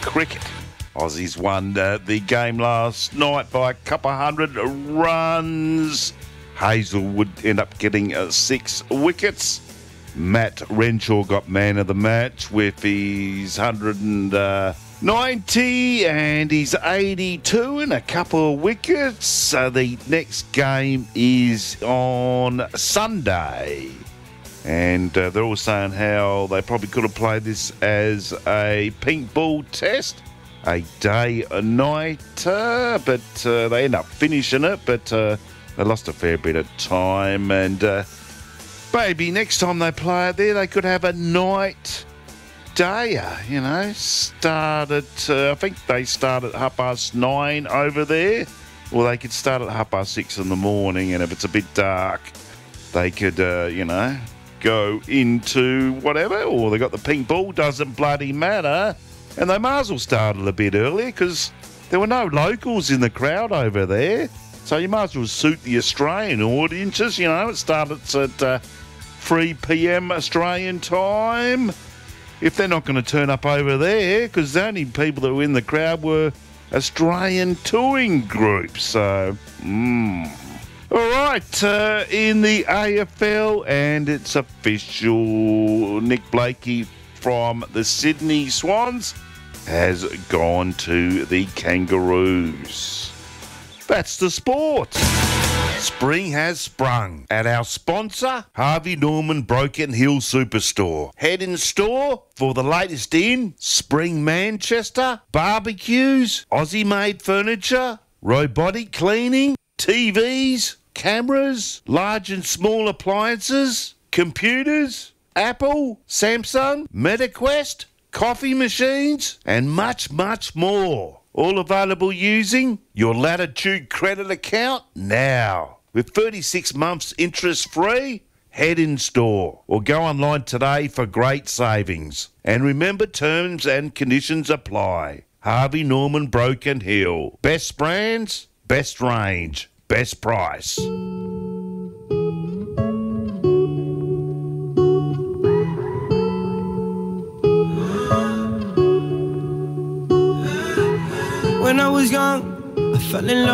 cricket. Aussies won the game last night by a couple of hundred runs. Hazelwood ended up getting 6 wickets. Matt Renshaw got man of the match with his 190 and his 82 and a couple of wickets. So the next game is on Sunday. And they're all saying how they probably could have played this as a pink ball test, a day-nighter, but they end up finishing it, but they lost a fair bit of time. And maybe next time they play it there, they could have a night dayer, you know. Start at, I think they start at 9:30 over there, or they could start at 6:30 in the morning, and if it's a bit dark, they could, go into whatever, or they got the pink ball, doesn't bloody matter. And they might as well start it a bit earlier because there were no locals in the crowd over there. So you might as well suit the Australian audiences, you know. It starts at 3 p.m. Australian time. If they're not going to turn up over there, because the only people that were in the crowd were Australian touring groups. So, All right, in the AFL, and it's official, Nick Blakey from the Sydney Swans has gone to the Kangaroos. That's the sport. Spring has sprung at our sponsor, Harvey Norman Broken Hill Superstore. Head in store for the latest in spring Manchester, barbecues, Aussie-made furniture, robotic cleaning, TVs, cameras, large and small appliances, computers, Apple, Samsung, MetaQuest, coffee machines, and much, much more. All available using your Latitude credit account now. With 36 months interest free, head in store or go online today for great savings. And remember, terms and conditions apply. Harvey Norman Broken Hill. Best brands, best range, best price. When I was young, I fell in love.